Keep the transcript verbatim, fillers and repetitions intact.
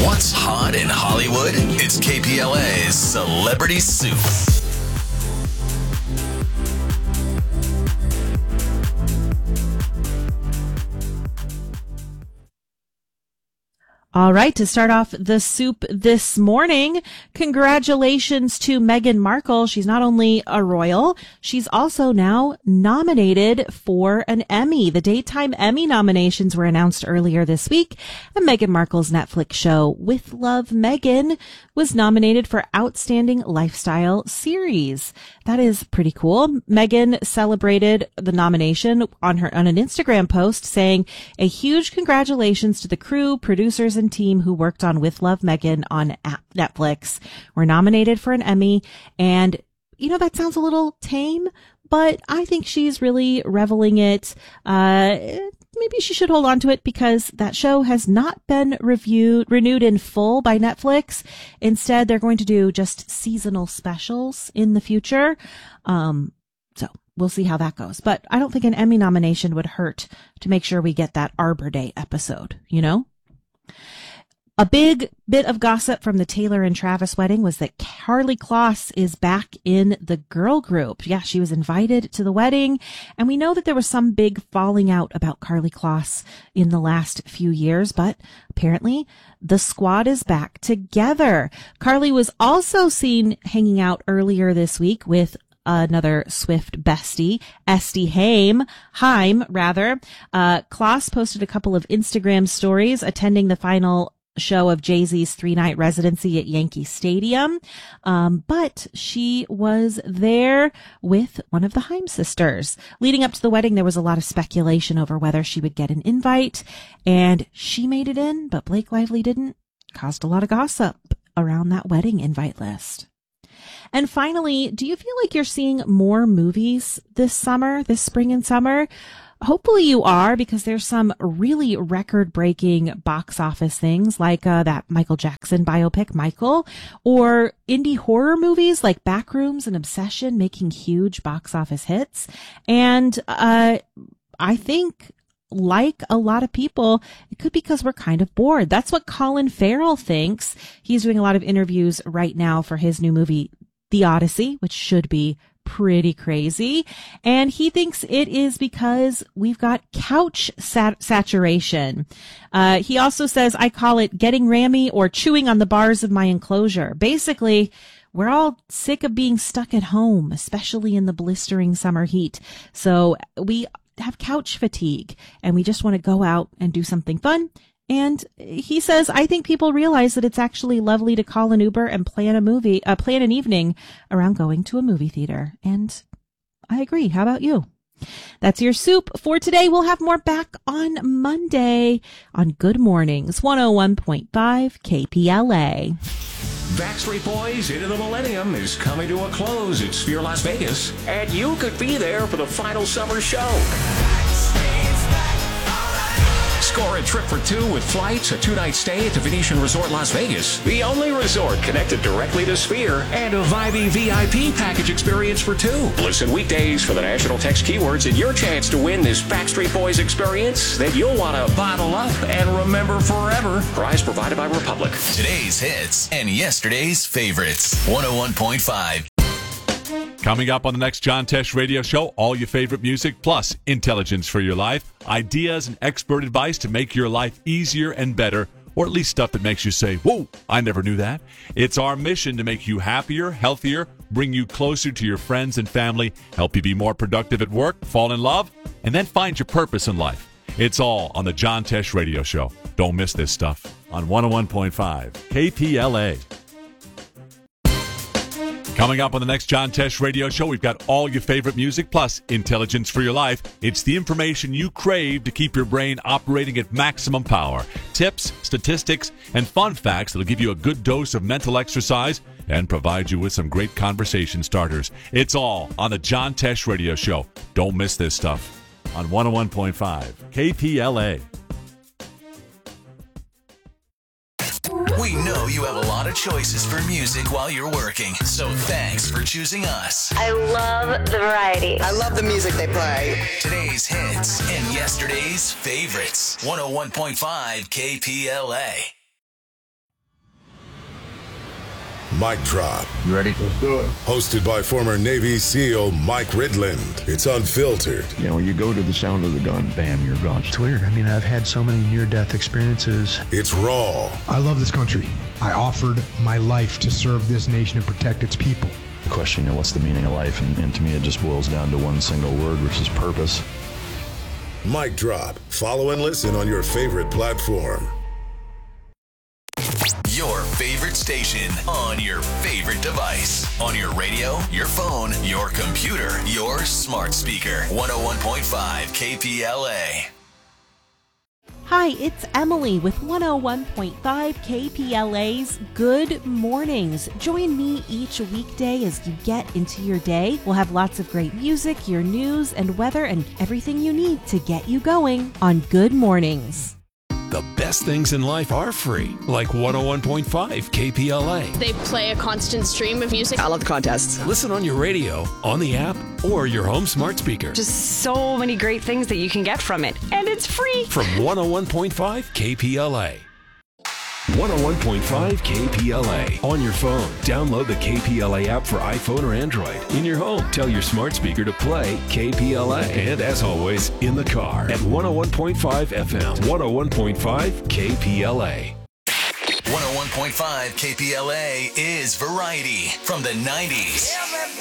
What's hot in Hollywood? It's K P L A's Celebrity Soup. All right, to start off the soup this morning, congratulations to Meghan Markle. She's not only a royal, she's also now nominated for an Emmy. The daytime Emmy nominations were announced earlier this week, and Meghan Markle's Netflix show With Love, Meghan was nominated for Outstanding Lifestyle Series. That is pretty cool. Meghan celebrated the nomination on her on an Instagram post saying, "A huge congratulations to the crew, producers, and team who worked on With Love, Meghan on Netflix. We're nominated for an Emmy." And, you know, that sounds a little tame, but I think she's really reveling it. Uh, maybe she should hold on to it because that show has not been reviewed, renewed in full by Netflix. Instead, they're going to do just seasonal specials in the future. Um, so we'll see how that goes. But I don't think an Emmy nomination would hurt to make sure we get that Arbor Day episode, you know? A big bit of gossip from the Taylor and Travis wedding was that Karlie Kloss is back in the girl group. Yeah, she was invited to the wedding, and we know that there was some big falling out about Karlie Kloss in the last few years, but apparently the squad is back together. Karlie was also seen hanging out earlier this week with another Swift bestie, Esty Haim, Haim, rather. Uh, Kloss posted a couple of Instagram stories attending the final show of Jay-Z's three-night residency at Yankee Stadium. Um, but she was there with one of the Haim sisters. Leading up to the wedding, there was a lot of speculation over whether she would get an invite, and she made it in, but Blake Lively didn't. Caused a lot of gossip around that wedding invite list. And finally, do you feel like you're seeing more movies this summer, this spring and summer? Hopefully you are, because there's some really record-breaking box office things like uh, that Michael Jackson biopic, Michael, or indie horror movies like Backrooms and Obsession making huge box office hits. And uh, I think, like a lot of people, it could be because we're kind of bored. That's what Colin Farrell thinks. He's doing a lot of interviews right now for his new movie, The Odyssey, which should be pretty crazy. And he thinks it is because we've got couch sat- saturation. Uh, he also says, I call it getting rammy or chewing on the bars of my enclosure. Basically, we're all sick of being stuck at home, especially in the blistering summer heat. So we have couch fatigue and we just want to go out and do something fun. And he says, I think people realize that it's actually lovely to call an Uber and plan a movie, uh, plan an evening around going to a movie theater. And I agree. How about you? That's your soup for today. We'll have more back on Monday on Good Mornings, one oh one point five K P L A. Backstreet Boys Into the Millennium is coming to a close at Sphere Las Vegas, and you could be there for the final summer show. Score a trip for two with flights, a two-night stay at the Venetian Resort Las Vegas, the only resort connected directly to Sphere, and a vibey V I P package experience for two. Listen weekdays for the national text keywords and your chance to win this Backstreet Boys experience that you'll want to bottle up and remember forever. Prize provided by Republic. Today's hits and yesterday's favorites. one oh one point five. Coming up on the next John Tesh Radio Show, all your favorite music plus intelligence for your life, ideas and expert advice to make your life easier and better, or at least stuff that makes you say, whoa, I never knew that. It's our mission to make you happier, healthier, bring you closer to your friends and family, help you be more productive at work, fall in love, and then find your purpose in life. It's all on the John Tesh Radio Show. Don't miss this stuff on one oh one point five K P L A. Coming up on the next John Tesh Radio Show, we've got all your favorite music plus intelligence for your life. It's the information you crave to keep your brain operating at maximum power. Tips, statistics, and fun facts that'll give you a good dose of mental exercise and provide you with some great conversation starters. It's all on the John Tesh Radio Show. Don't miss this stuff on one oh one point five K P L A. We know you have a lot of choices for music while you're working, so thanks for choosing us. I love the variety. I love the music they play. Today's hits and yesterday's favorites. one oh one point five K P L A. Mic Drop. You ready? Let's do it. Hosted by former Navy SEAL Mike Ridland. It's unfiltered. You know, when you go to the sound of the gun, bam, you're gone. It's weird. I mean, I've had so many near-death experiences. It's raw. I love this country. I offered my life to serve this nation and protect its people. The question, you know, what's the meaning of life? And, and to me, it just boils down to one single word, which is purpose. Mic Drop. Follow and listen on your favorite platform. Your favorite station on your favorite device. On your radio, your phone, your computer, your smart speaker. one oh one point five K P L A. Hi, it's Emily with one oh one point five K P L A's Good Mornings. Join me each weekday as you get into your day. We'll have lots of great music, your news and weather, and everything you need to get you going on Good Mornings. The best things in life are free, like one oh one point five K P L A. They play a constant stream of music. I love the contests. Listen on your radio, on the app, or your home smart speaker. Just so many great things that you can get from it, and it's free. From one oh one point five K P L A. one oh one point five K P L A. On your phone, download the K P L A app for iPhone or Android. In your home, tell your smart speaker to play K P L A. And as always, in the car at one oh one point five F M. one oh one point five K P L A. one oh one point five K P L A is variety from the nineties.